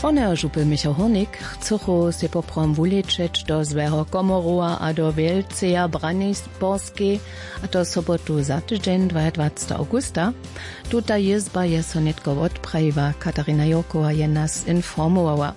Członek żupy Michał Hornik chce się poprom wulečeć do zwého komorua a do Wielceja Braniborskiej, a to sobotu za tydzień 22 augusta. Tutaj jezba je so netko odprawiła. Katarina Jokowa je nas informowała.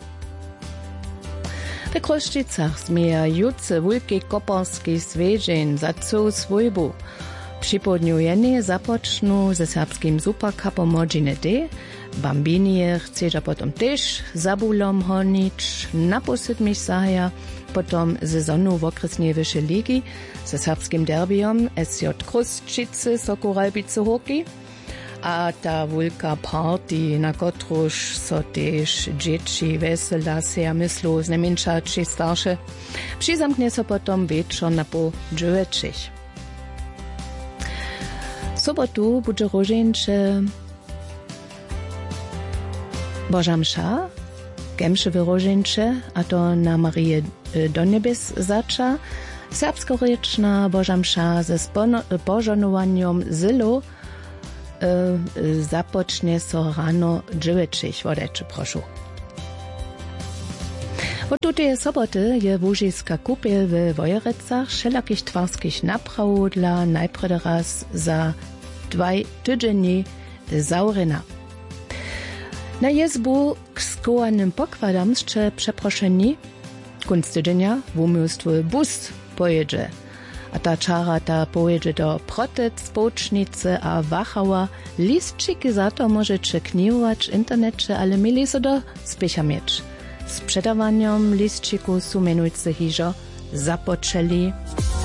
W Kroščicach zmieja jutce wulki koparski swiedzień za całą swojbu. Przy południu jeny zapoczną ze serbskim supercupom Modziny D. Bambini chcedza potom też za bulom honić, na posytmich saja, potom sezonu w okresnej wyższej ligi ze serbskim derbiom SJ Kroščice Sokoralbice hoki. A ta wulka party, na kotruż so też dzieci wesela się myślą znamienczać się starsze, przyzamknie so potom wieczor na po 9. Sobotu będzie rożeńcze Boža mša, kemše wyroženče, a to na Mariję do Niebes zača, serbskorečna Boža mša ze požanovanjem zelo započne so rano 9. Wodeče, prošu. Od tutej soboty je Łużyska kupiel w Wojerecach wszelakich twarskich naprawów dla najpierw raz za 2 tygodnie zaurena. Na jezbu k skołanym pokładam jeszcze przeproszeni kunc tydzienia w umiejstwie bus pojedzie. A ta czara ta pojedzie do Protec, Spocznicy a Wachała. Listczyki za to możecie kniwować w internecie, ale mieli so do spiecha mieć. Z sprzedawaniem listczyków sumenujcy hiżo zapoczęli.